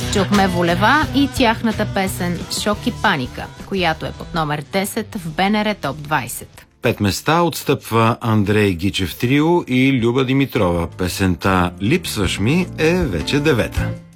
Чухме Волева и тяхната песен «Шок и паника», която е под номер 10 в БНР Топ 20. 5 места отстъпва Андрей Гичев Трио и Люба Димитрова. Песента «Липсваш ми» е вече 9.